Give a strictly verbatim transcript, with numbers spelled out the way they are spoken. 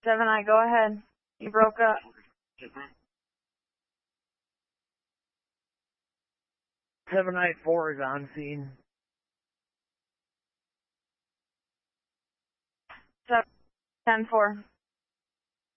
Seven I, go ahead. You broke up. Seven Night Four is on scene. Seven ten four.